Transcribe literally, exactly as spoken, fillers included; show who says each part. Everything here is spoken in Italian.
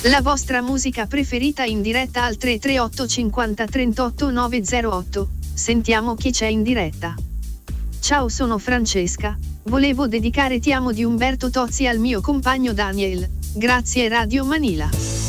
Speaker 1: La vostra musica preferita in diretta al tre tre otto cinquanta trentotto nove zero otto. Sentiamo chi c'è in diretta. Ciao, sono Francesca. Volevo dedicare Ti amo di Umberto Tozzi al mio compagno Daniel. Grazie Radio Manila.